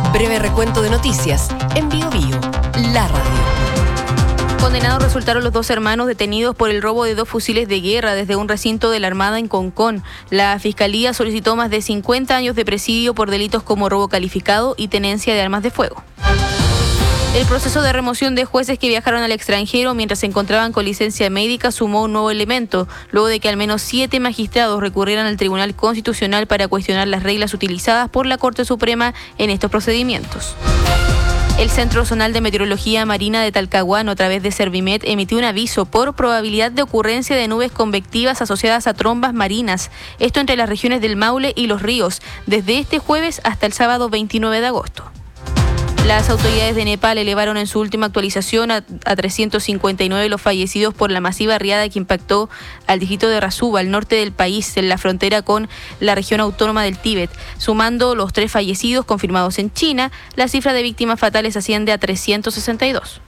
Breve recuento de noticias en Bio Bio, la radio. Condenados resultaron los 2 hermanos detenidos por el robo de 2 fusiles de guerra desde un recinto de la Armada en Concón. La Fiscalía solicitó más de 50 años de presidio por delitos como robo calificado y tenencia de armas de fuego. El proceso de remoción de jueces que viajaron al extranjero mientras se encontraban con licencia médica sumó un nuevo elemento, luego de que al menos 7 magistrados recurrieran al Tribunal Constitucional para cuestionar las reglas utilizadas por la Corte Suprema en estos procedimientos. El Centro Zonal de Meteorología Marina de Talcahuano, a través de Servimet, emitió un aviso por probabilidad de ocurrencia de nubes convectivas asociadas a trombas marinas, esto entre las regiones del Maule y Los Ríos, desde este jueves hasta el sábado 29 de agosto. Las autoridades de Nepal elevaron en su última actualización a 359 los fallecidos por la masiva riada que impactó al distrito de Rasuba, al norte del país, en la frontera con la región autónoma del Tíbet. Sumando los 3 fallecidos confirmados en China, la cifra de víctimas fatales asciende a 362.